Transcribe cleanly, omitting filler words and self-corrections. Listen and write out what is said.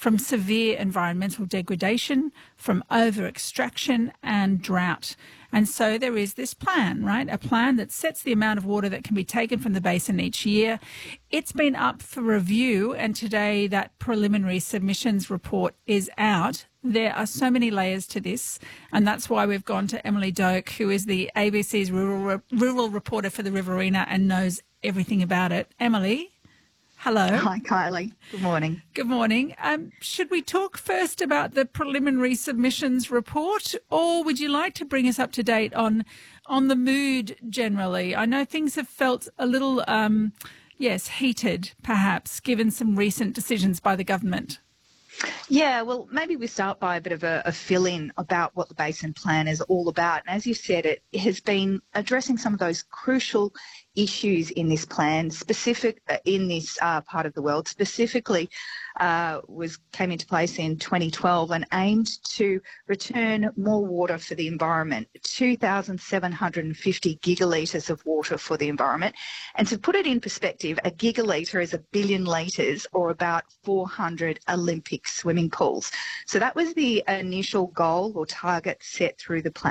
from severe environmental degradation, from over-extraction and drought. And so there is this plan, right? A plan that sets the amount of water that can be taken from the basin each year. It's been up for review, and today that preliminary submissions report is out. There are so many layers to this, and that's why we've gone to Emily Doak, who is the ABC's rural reporter for the Riverina and knows everything about it. Emily, hello. Hi, Kylie. Good morning. Good morning. Should we talk first about the preliminary submissions report, or would you like to bring us up to date on the mood generally? I know things have felt a little, heated, perhaps, given some recent decisions by the government. Yeah, well, maybe we start by a bit of a fill-in about what the Basin Plan is all about. And as you said, it has been addressing some of those crucial issues in this plan, specific in this part of the world, specifically came into place in 2012 and aimed to return more water for the environment, 2,750 gigalitres of water for the environment. And to put it in perspective, a gigalitre is 1 billion litres, or about 400 Olympic swimming pools. So that was the initial goal or target set through the plan.